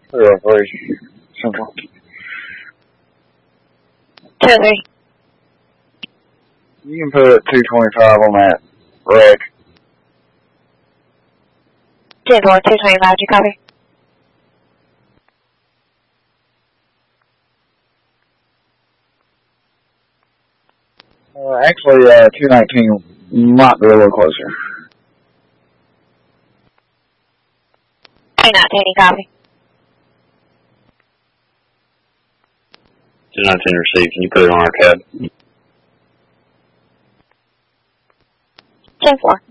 303 Central. 203. You can put 225 on that wreck. 10-4, 225, do you copy? Actually, 219 might be a little closer. 219, you copy? 219 received. Can you put it on our cab? 10-4.